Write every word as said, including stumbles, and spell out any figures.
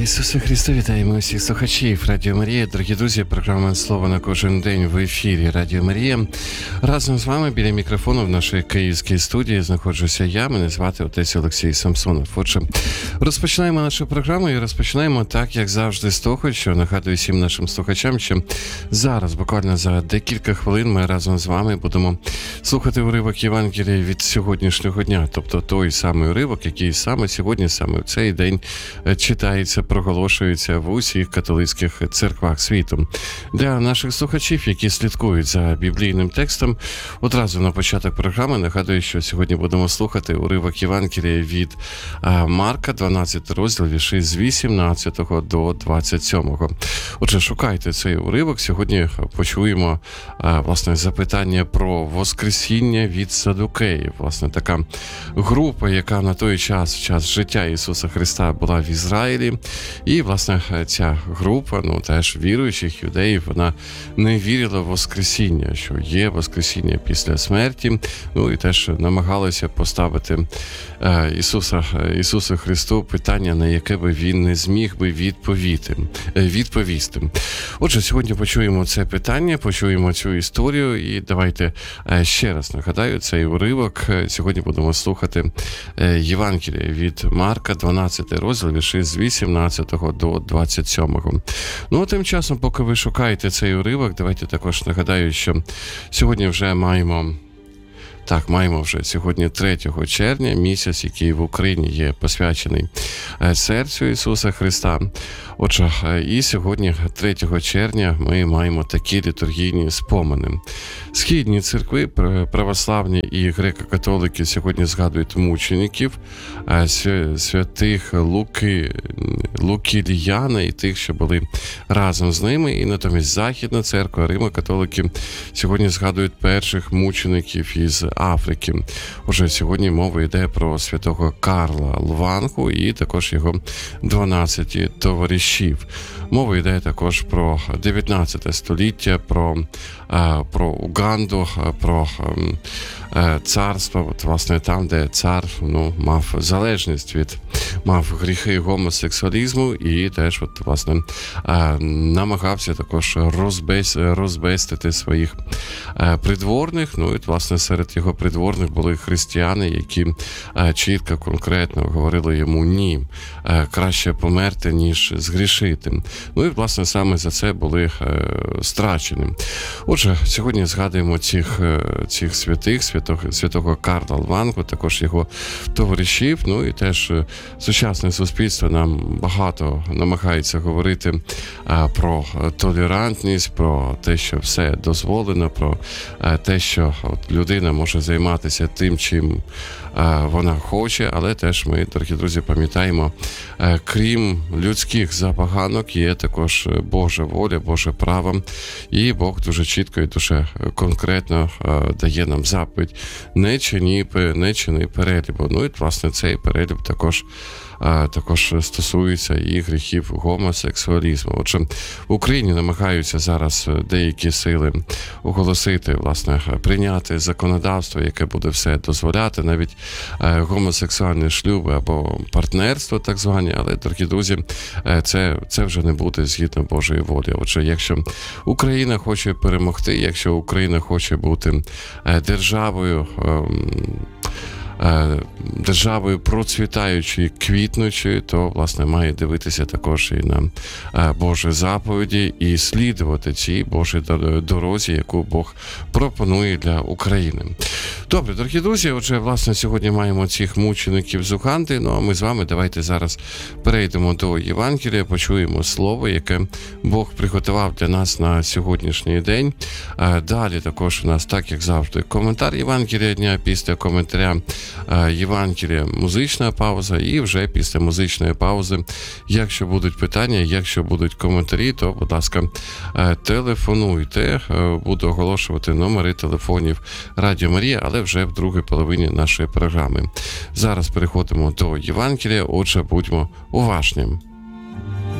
Ісусе Христе, вітаємо усіх слухачів Радіо Марія. Дорогі друзі, програма «Слово на кожен день» в ефірі Радіо Марія. Разом з вами біля мікрофону в нашій київській студії знаходжуся я, мене звати отець Олексій Самсонов. Отже, розпочинаємо нашу програму і розпочинаємо так, як завжди, з того, що нагадую всім нашим слухачам, що зараз, буквально за декілька хвилин, ми разом з вами будемо слухати уривок Євангелія від сьогоднішнього дня, тобто той самий уривок, який саме сьогодні, саме в цей день читається, проголошується в усіх католицьких церквах світу. Для наших слухачів, які слідкують за біблійним текстом, одразу на початок програми нагадую, що сьогодні будемо слухати уривок Євангелія від Марка, дванадцятий розділ, вірші з вісімнадцятого до двадцять сьомого. Отже, шукайте цей уривок. Сьогодні почуємо, власне, запитання про воскресіння від садукеїв. Власне, така група, яка на той час, в час життя Ісуса Христа, була в Ізраїлі. І, власне, ця група, ну, теж віруючих юдеїв, вона не вірила в воскресіння, що є воскресіння після смерті, ну, і теж намагалися поставити е, Ісуса, Ісусу Христу питання, на яке би він не зміг би відповісти. відповісти. Отже, сьогодні почуємо це питання, почуємо цю історію, і давайте е, ще раз нагадаю цей уривок. Сьогодні будемо слухати е, Євангелія від Марка, дванадцятий розділ, вірші з вісімнадцятого до двадцять сьомого. Ну, а тим часом, поки ви шукаєте цей уривок, давайте також нагадаю, що сьогодні вже маємо Так, маємо вже сьогодні третього червня, місяць, який в Україні є посвячений серцю Ісуса Христа. Отже, і сьогодні, третього червня, ми маємо такі літургійні спомини. Східні церкви, православні і греко-католики сьогодні згадують мучеників, святих Луки, Лукіліяна і тих, що були разом з ними. І натомість Західна церква, римо-католики сьогодні згадують перших мучеників із Африки. Уже сьогодні мова йде про святого Карла Лвангу і також його дванадцять товаришів. Мова йде також про дев'ятнадцяте століття, про, про Уганду, про царство, от, власне, там, де цар, ну, мав залежність від, мав гріхи гомосексуалізму і теж, от, власне, намагався також розбез, розбестити своїх придворних. Ну, і, власне, серед його придворних були християни, які чітко, конкретно говорили йому «ні, краще померти, ніж згрішити». Ну, і, власне, саме за це були страчені. Отже, сьогодні згадуємо цих, цих святих, святого, святого Карла Лвангу, також його товаришів. Ну, і теж сучасне суспільство нам багато намагається говорити про толерантність, про те, що все дозволено, про те, що от людина може займатися тим, чим вона хоче, але теж ми, дорогі друзі, пам'ятаємо, крім людських забаганок, є також Божа воля, Боже право, і Бог дуже чітко і дуже конкретно дає нам заповідь: не чини, не чини перелібу. Ну і, власне, цей переліб також також стосується і гріхів гомосексуалізму. Отже, в Україні намагаються зараз деякі сили оголосити, власне, прийняти законодавство, яке буде все дозволяти, навіть гомосексуальні шлюби або партнерство так звані, але, дорогі друзі, це, це вже не буде згідно Божої волі. Отже, якщо Україна хоче перемогти, якщо Україна хоче бути державою, державою процвітаючою, квітнучою, то, власне, має дивитися також і на Божі заповіді і слідувати цій Божій дорозі, яку Бог пропонує для України. Добре, дорогі друзі, отже, власне, сьогодні маємо цих мучеників з Уганди, ну а ми з вами давайте зараз перейдемо до Євангелія, почуємо слово, яке Бог приготував для нас на сьогоднішній день. Далі також у нас, так як завжди, коментар Євангелія дня, після коментаря Євангелія музична пауза, і вже після музичної паузи, якщо будуть питання, якщо будуть коментарі, то, будь ласка, телефонуйте, буду оголошувати номери телефонів Радіо Марія, але вже в другій половині нашої програми. Зараз переходимо до Євангелія, отже, будьмо уважними.